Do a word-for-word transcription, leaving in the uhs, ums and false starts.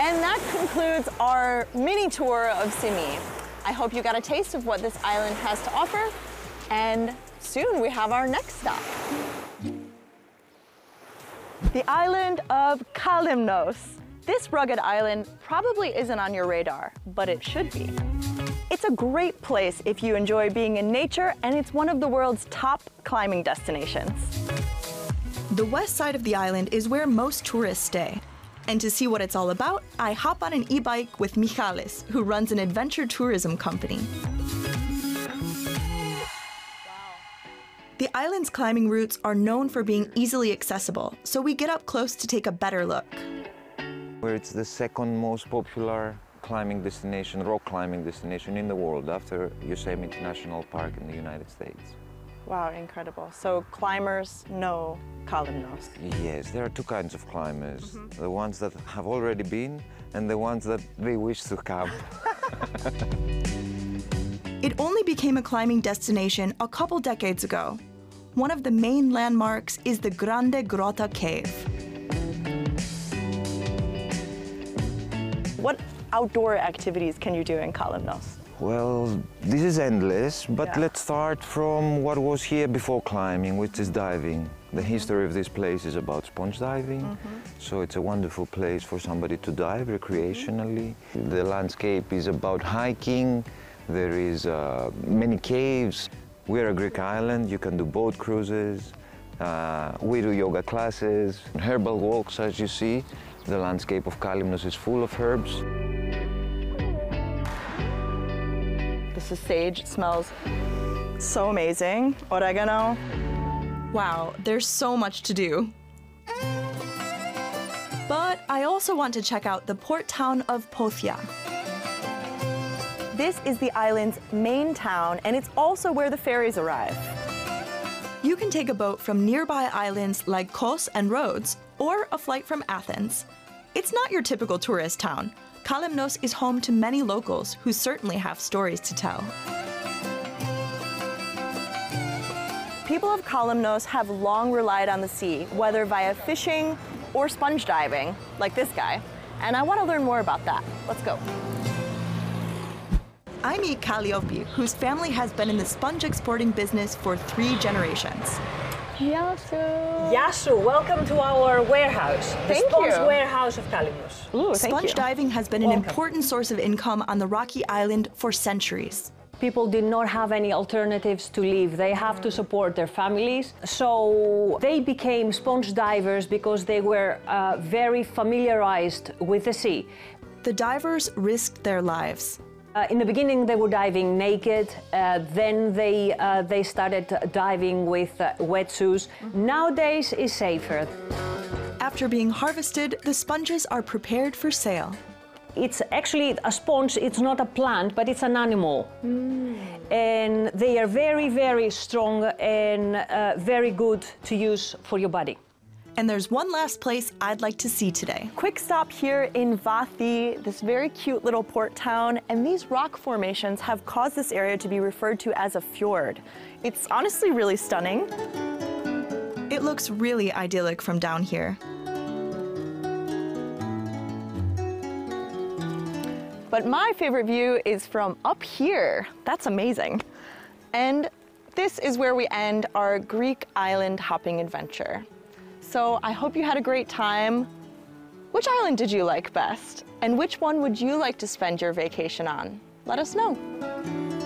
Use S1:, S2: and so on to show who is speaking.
S1: And that concludes our mini tour of Symi. I hope you got a taste of what this island has to offer, and soon we have our next stop. The island of Kalymnos. This rugged island probably isn't on your radar, but it should be. It's a great place if you enjoy being in nature, and it's one of the world's top climbing destinations.
S2: The west side of the island is where most tourists stay. And to see what it's all about, I hop on an e-bike with Michales, who runs an adventure tourism company. The island's climbing routes are known for being easily accessible, so we get up close to take a better look.
S3: Where it's the second most popular climbing destination, rock climbing destination in the world, after Yosemite National Park in the United States.
S1: Wow, incredible. So climbers know Kalymnos.
S3: Yes, there are two kinds of climbers. Mm-hmm. The ones that have already been and the ones that they wish to come.
S2: It only became a climbing destination a couple decades ago. One of the main landmarks is the Grande Grotta Cave.
S1: What outdoor activities can you do in Kalymnos?
S3: Well, this is endless, but
S1: Yeah.
S3: let's start from what was here before climbing, which is diving. The history of this place is about sponge diving, mm-hmm. so it's a wonderful place for somebody to dive recreationally. Mm-hmm. The landscape is about hiking. There is uh, many caves. We're a Greek island. You can do boat cruises. Uh, we do yoga classes, herbal walks, as you see. The landscape of Kalymnos is full of herbs.
S1: This is sage. It smells so amazing. Oregano.
S2: Wow, there's so much to do. But I also want to check out the port town of Pothia.
S1: This is the island's main town, and it's also where the ferries arrive.
S2: You can take a boat from nearby islands like Kos and Rhodes, or a flight from Athens. It's not your typical tourist town. Kalymnos is home to many locals who certainly have stories to tell.
S1: People of Kalymnos have long relied on the sea, whether via fishing or sponge diving, like this guy. And I want to learn more about that. Let's go.
S2: I meet Calliope, whose family has been in the sponge exporting business for three generations.
S1: Yasu.
S4: Yasu, welcome to our warehouse, the
S1: Thank
S4: sponge
S1: you.
S4: warehouse of Kalymnos.
S1: Ooh, thank
S2: Sponge
S1: you.
S2: diving has been
S4: Welcome.
S2: an important source of income on the rocky island for centuries.
S4: People did not have any alternatives to live. They have to support their families. So they became sponge divers because they were uh, very familiarized with the sea.
S2: The divers risked their lives.
S4: Uh, in the beginning, they were diving naked. Uh, then they uh, they started diving with uh, wetsuits. Mm-hmm. Nowadays, it's safer.
S2: After being harvested, the sponges are prepared for sale.
S4: It's actually a sponge. It's not a plant, but it's an animal. Mm. And they are very, very strong and uh, very good to use for your body.
S2: And there's one last place I'd like to see today.
S1: Quick stop here in Vathi, this very cute little port town, and these rock formations have caused this area to be referred to as a fjord. It's honestly really stunning.
S2: It looks really idyllic from down here.
S1: But my favorite view is from up here. That's amazing. And this is where we end our Greek island hopping adventure. So I hope you had a great time. Which island did you like best? And which one would you like to spend your vacation on? Let us know.